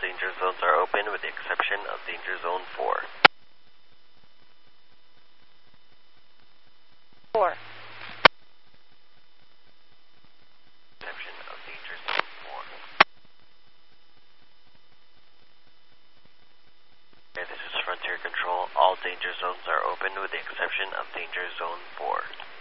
danger zones are open with the exception of danger zone 4. 4. Exception of danger zone 4. Okay, this is Frontier Control. All danger zones are open with the exception of danger zone 4.